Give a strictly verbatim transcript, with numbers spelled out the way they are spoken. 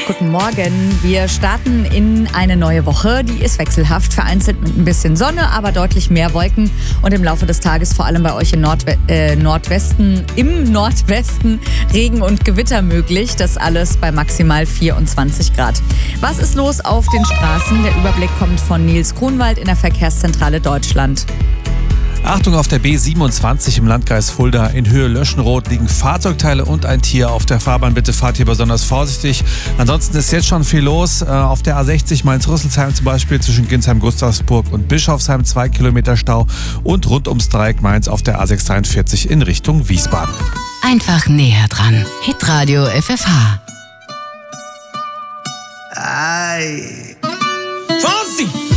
guten Morgen. Wir starten in eine neue Woche. Die ist wechselhaft, vereinzelt mit ein bisschen Sonne, aber deutlich mehr Wolken. Und im Laufe des Tages vor allem bei euch im Nordwe- äh, Nordwesten, im Nordwesten Regen und Gewitter möglich. Das alles bei maximal vierundzwanzig Grad. Was ist los auf den Straßen? Der Überblick kommt von Nils Grunwald in der Verkehrszentrale Deutschland. Achtung, auf der B siebenundzwanzig im Landkreis Fulda in Höhe Löschenroth liegen Fahrzeugteile und ein Tier auf der Fahrbahn. Bitte fahrt hier besonders vorsichtig. Ansonsten ist jetzt schon viel los. Auf der A sechzig Mainz-Rüsselsheim zum Beispiel zwischen Ginsheim-Gustavsburg und Bischofsheim zwei Kilometer Stau und rund ums Dreieck Mainz auf der A sechs dreiundvierzig in Richtung Wiesbaden. Einfach näher dran. Hitradio F F H. Ay. Fonsi!